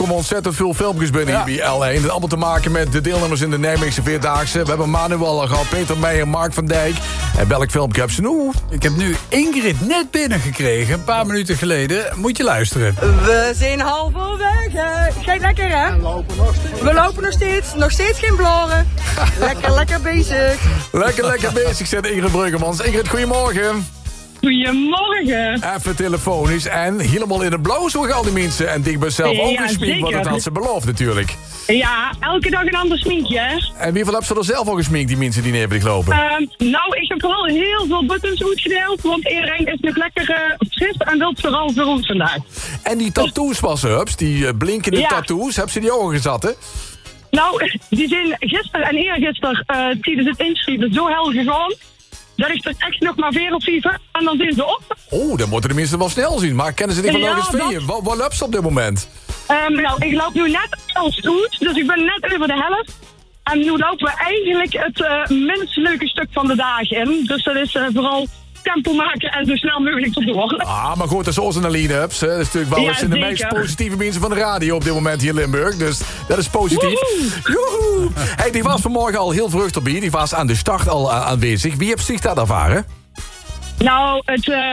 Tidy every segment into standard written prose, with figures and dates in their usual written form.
komen ontzettend veel filmpjes binnen hier bij L1. Dat allemaal te maken met de deelnemers in de Nijmeegse Vierdaagse. We hebben Manuel al gehad, Peter Meijer, Mark van Dijk. En welk filmpje heb ze nu? Ik heb nu Ingrid net binnengekregen, een paar minuten geleden. Moet je luisteren. We zijn halverwege. Kijk lekker, hè? We lopen nog steeds geen bloren. Lekker bezig. Lekker bezig, zegt Ingrid Bruggemans. Ingrid, goedemorgen. Goedemorgen. Even telefonisch en helemaal in het blauw zorgen al die mensen. En dicht bij zelf ook een smink, want dat had ze beloofd natuurlijk. Ja, elke dag een ander sminkje, hè? En wie hebben ze er zelf al gesminkt, die mensen die neer lopen? Nou, ik heb vooral heel veel buttons uitgedeeld, want iedereen is nog lekker fris en wil vooral voor ons vandaag. En die tattoos was hups, die blinkende tattoos, hebben ze die ogen gezet, hè? Nou, die zijn gisteren en eergisteren tijdens het inschrijven zo hel gegaan. Dat is er echt nog maar 4 of 5 en dan zijn ze op. Oh, dan moeten de mensen wel snel zien. Maar kennen ze die van nog eens vinden? Wat loopt ze op dit moment? Nou, ik loop nu net als goed, dus ik ben net over de helft. En nu lopen we eigenlijk het minst leuke stuk van de dag in. Dus dat is vooral tempo maken en zo snel mogelijk te door. Ah, maar goed, dat is onze line-ups. Dat is natuurlijk wel eens in de meest positieve mensen van de radio op dit moment hier in Limburg. Dus dat is positief. Joehoe! Hey, die was vanmorgen al heel vruchtig erbij. Die was aan de start al aanwezig. Wie heeft zich dat ervaren? Nou,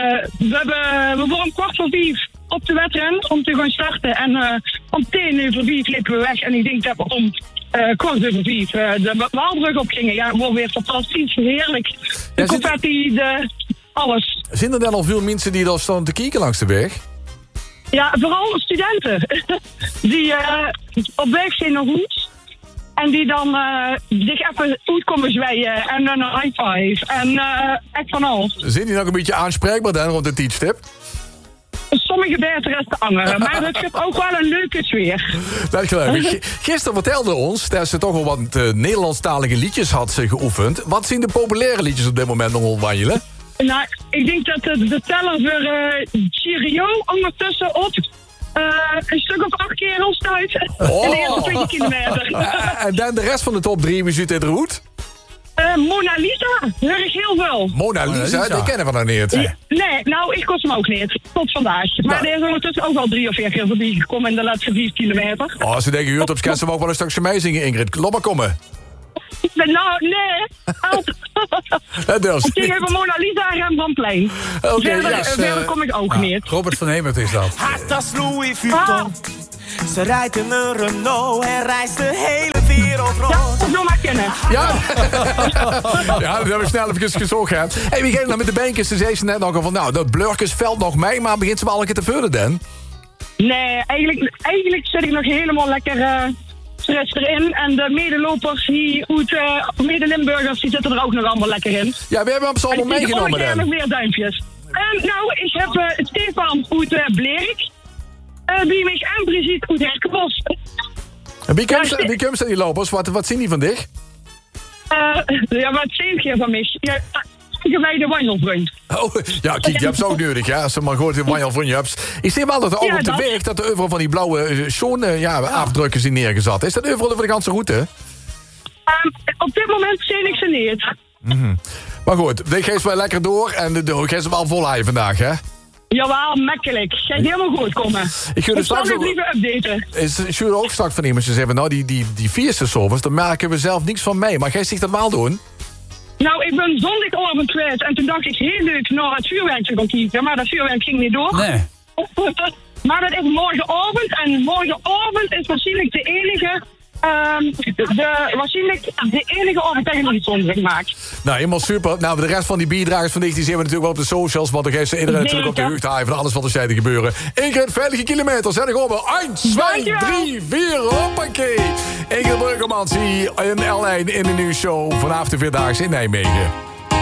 we waren 4:15 op de wedren om te gaan starten. En om 10:05 liepen we weg. En ik denk dat we om 4:15 de Waalbrug opgingen. Ja, het was weer fantastisch, heerlijk. De confetti, alles. Zijn er dan al veel mensen die daar staan te kijken langs de weg? Ja, vooral studenten. Die op weg zijn naar Hoed. En die dan zich even goed komen zwijgen en een high five. En echt van alles. Zijn die nog een beetje aanspreekbaar dan rond de tijdstip? Sommige beter is te anderen, maar dat geeft ook wel een leuke sfeer. Dat geloof ik. Gisteren vertelde ons dat ze toch wel wat Nederlandstalige liedjes had geoefend. Wat zijn de populaire liedjes op dit moment nog rondwandelen? Nou, ik denk dat de teller voor Cheerio ondertussen op een stuk of 8 keer al stuit in de eerste 20 kilometer. En dan de rest van de top 3, wie zit in de route? Mona Lisa, hoor ik heel veel. Mona Lisa, die kennen we nog niet. Nee, nou, ik kost hem ook niet. Tot vandaag. Maar er is ondertussen ook al 3 of 4 keer voorbij gekomen in de laatste 5 kilometer. Oh, ze denken, YouTube kennen ze ook wel een stukje meezingen, Ingrid. Loop maar komen. Nou, nee. Ik ging even Mona Lisa en Rembrandtplein. Verder kom ik ook niet. Robert van Hemert is dat. Dat is Louis Vuitton. Ze rijdt in een Renault en reist de hele wereld rond. Ja, dat wil maar kennen. Ja, ja, dat hebben we snel even gezocht, hè. Hey, wie gaat nou met de beentjes? Ze zei ze net nog al van, nou, dat blurkes valt nog mee, maar begint ze wel een keer te vullen, dan? Nee, eigenlijk zit ik nog helemaal lekker fris erin. En de medelopers hier uit Mede-Limburgers, die zitten er ook nog allemaal lekker in. Ja, we hebben hem allemaal meegenomen, dan. Ik nog meer duimpjes. Nou, ik heb Stefan uit Blerik. Biemig en Brigitte uit Herkenbos. En wie komt die lopers? Wat zien die van dich? Ja, wat zien je van mij? Ja, gewijde wandelvriend. Oh, ja, kijk, je hebt ze ook nodig, ja. Als ze maar goed een wandelvriend hebt. Ik zie wel dat er ook op de weg dat er overal van die blauwe afdrukken zijn neergezet. Is dat overal over de ganse route? Op dit moment zie ik ze niet. Maar goed, dit geeft wel lekker door en de geeft ze wel vol aan vandaag, hè? Jawel, makkelijk. Gaat helemaal goed komen. Ik ga straks ook liever updaten. Is jullie ook straks van iemand ze zeggen, nou, die vierste servers, daar merken we zelf niks van mee. Maar jij zich dat wel doen? Nou, ik ben zondagavond geweest en toen dacht ik heel leuk naar het vuurwerk te gaan kijken. Maar dat vuurwerk ging niet door. Nee. Maar dat is morgenavond en morgenavond is waarschijnlijk de enige avond dat je nog iets onder gemaakt. Nou, helemaal super. Nou, de rest van die bierdragers van die zien we natuurlijk wel op de socials. Want dan geeft ze iedereen natuurlijk op de hoogte van alles wat er zijn te gebeuren. Ingrid, veilige kilometers. En dan gewoon weer 1, 2, 3, 4. Hoppakee. Ingrid Bruggemans hier in L1 in de nieuwsshow vanavond de Vierdaagse in Nijmegen.